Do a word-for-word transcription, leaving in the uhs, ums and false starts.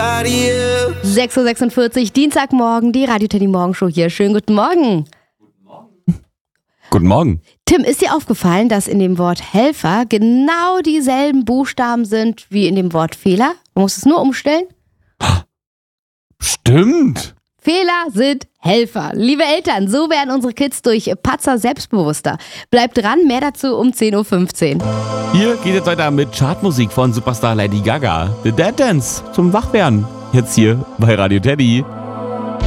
lie to you. sechs Uhr sechsundvierzig, Dienstagmorgen, die Radio Teddy Morgenshow hier. Schönen guten Morgen. Guten Morgen. Tim, ist dir aufgefallen, dass in dem Wort Helfer genau dieselben Buchstaben sind wie in dem Wort Fehler? Du musst es nur umstellen. Stimmt. Fehler sind Helfer. Liebe Eltern, so werden unsere Kids durch Patzer selbstbewusster. Bleibt dran, mehr dazu um zehn Uhr fünfzehn. Hier geht es weiter mit Chartmusik von Superstar Lady Gaga. The Dead Dance zum Wachwerden. Jetzt hier bei Radio Teddy.